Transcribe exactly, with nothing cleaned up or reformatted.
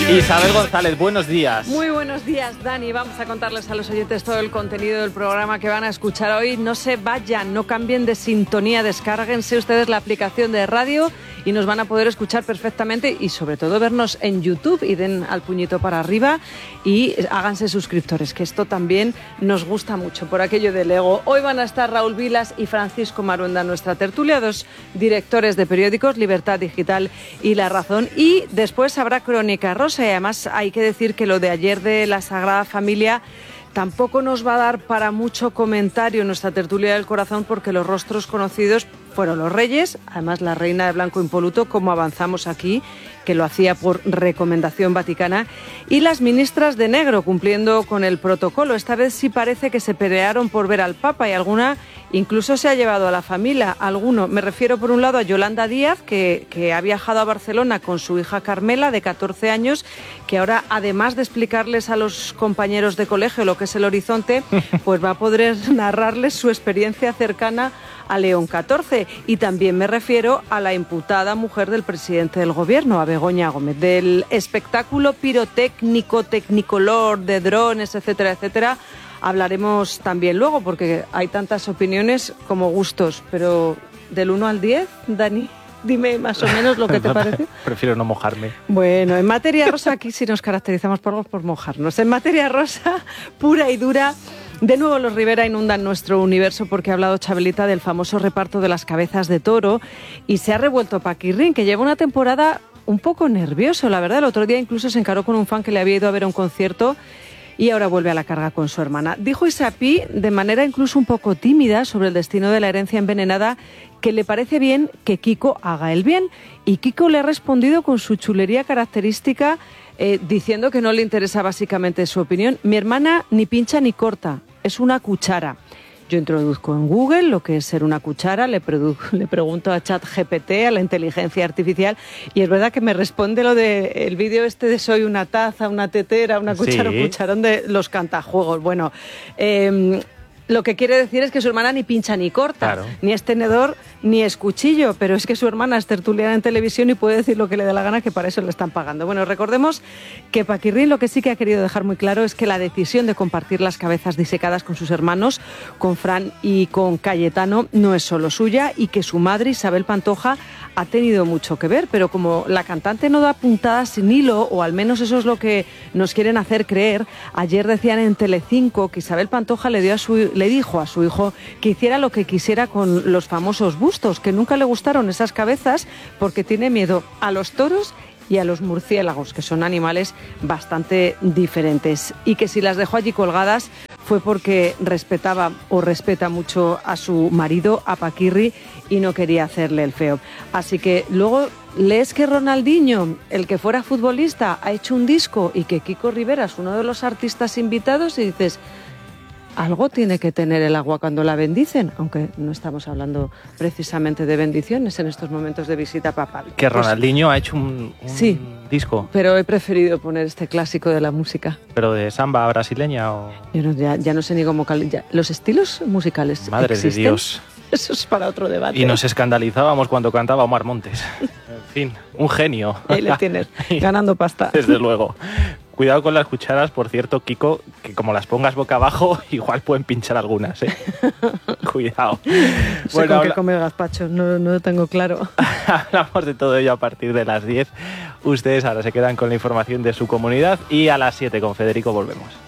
Isabel González, buenos días. Muy buenos días, Dani. Vamos a contarles a los oyentes todo el contenido del programa que van a escuchar hoy. No se vayan, no cambien de sintonía, descárguense ustedes la aplicación de radio y nos van a poder escuchar perfectamente y sobre todo vernos en YouTube y den al puñito para arriba y háganse suscriptores, que esto también nos gusta mucho por aquello del ego. Hoy van a estar Raúl Vilas y Francisco Maruenda en nuestra tertulia, dos directores de periódicos, Libertad Digital y La Razón, y después habrá Crónica Rosa. Y además hay que decir que lo de ayer de la Sagrada Familia tampoco nos va a dar para mucho comentario en nuestra tertulia del corazón, porque los rostros conocidos fueron los reyes, además la reina de blanco impoluto, como avanzamos aquí, que lo hacía por recomendación vaticana, y las ministras de negro, cumpliendo con el protocolo. Esta vez sí parece que se pelearon por ver al Papa y alguna incluso se ha llevado a la familia. Alguno, me refiero por un lado a Yolanda Díaz, que, que ha viajado a Barcelona con su hija Carmela, de catorce años, que ahora, además de explicarles a los compañeros de colegio lo que es el horizonte, pues va a poder narrarles su experiencia cercana a León catorce. Y también me refiero a la imputada mujer del presidente del gobierno, a Begoña Gómez. Del espectáculo pirotécnico, tecnicolor, de drones, etcétera, etcétera, hablaremos también luego, porque hay tantas opiniones como gustos. Pero del uno al diez, Dani, dime más o menos lo que te parece. Prefiero no mojarme. Bueno, en materia rosa, aquí sí nos caracterizamos por, por mojarnos. En materia rosa, pura y dura, de nuevo los Rivera inundan nuestro universo, porque ha hablado Chabelita del famoso reparto de las cabezas de toro y se ha revuelto Paquirrín, que lleva una temporada un poco nervioso, la verdad. El otro día incluso se encaró con un fan que le había ido a ver a un concierto y ahora vuelve a la carga con su hermana. Dijo Isapi, de manera incluso un poco tímida, sobre el destino de la herencia envenenada, que le parece bien que Kiko haga el bien. Y Kiko le ha respondido con su chulería característica, eh, diciendo que no le interesa básicamente su opinión. Mi hermana ni pincha ni corta, es una cuchara. Yo introduzco en Google lo que es ser una cuchara, le, le pregunto a ChatGPT, a la inteligencia artificial, y es verdad que me responde lo del de vídeo este de soy una taza, una tetera, una cuchara, sí, un cucharón, de los cantajuegos. Bueno, eh, lo que quiere decir es que su hermana ni pincha ni corta, claro, ni es tenedor ni es cuchillo, pero es que su hermana es tertuliana en televisión y puede decir lo que le dé la gana, que para eso le están pagando. Bueno, recordemos que Paquirrín lo que sí que ha querido dejar muy claro es que la decisión de compartir las cabezas disecadas con sus hermanos, con Fran y con Cayetano, no es solo suya, y que su madre, Isabel Pantoja, ha tenido mucho que ver, pero como la cantante no da puntadas sin hilo, o al menos eso es lo que nos quieren hacer creer, ayer decían en Telecinco que Isabel Pantoja le dio a su, le dijo a su hijo que hiciera lo que quisiera con los famosos bustos, que nunca le gustaron esas cabezas porque tiene miedo a los toros y a los murciélagos, que son animales bastante diferentes, y que si las dejó allí colgadas fue porque respetaba o respeta mucho a su marido, a Paquirri, y no quería hacerle el feo. Así que luego lees que Ronaldinho, el que fuera futbolista, ha hecho un disco y que Kiko Rivera es uno de los artistas invitados, y dices, algo tiene que tener el agua cuando la bendicen, aunque no estamos hablando precisamente de bendiciones en estos momentos de visita papal. Que Ronaldinho pues, ha hecho un, un sí, disco. Pero he preferido poner este clásico de la música. ¿Pero de samba brasileña o...? Yo no, ya, ya no sé ni cómo... Ya, los estilos musicales Madre existen. de Dios. Eso es para otro debate. Y nos escandalizábamos cuando cantaba Omar Montes. En fin, un genio. Ahí le tienes, ganando pasta. Desde luego. Cuidado con las cucharas, por cierto, Kiko, que como las pongas boca abajo, igual pueden pinchar algunas, ¿eh? Cuidado. No sé bueno, con habla... qué comer gazpacho, no, no lo tengo claro. Hablamos de todo ello a partir de las diez. Ustedes ahora se quedan con la información de su comunidad y a las siete con Federico volvemos.